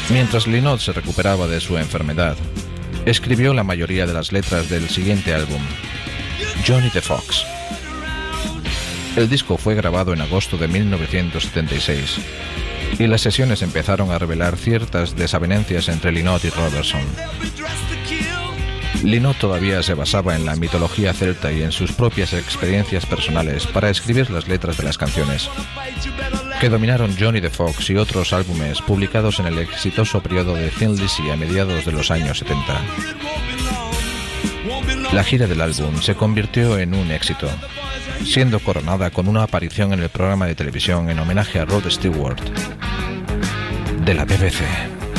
Mientras Lynott se recuperaba de su enfermedad, escribió la mayoría de las letras del siguiente álbum, Johnny the Fox. El disco fue grabado en agosto de 1976 y las sesiones empezaron a revelar ciertas desavenencias entre Lynott y Robertson. Lynott todavía se basaba en la mitología celta y en sus propias experiencias personales para escribir las letras de las canciones, que dominaron Johnny the Fox y otros álbumes publicados en el exitoso periodo de Thin Lizzy a mediados de los años 70. La gira del álbum se convirtió en un éxito, siendo coronada con una aparición en el programa de televisión en homenaje a Rod Stewart de la BBC.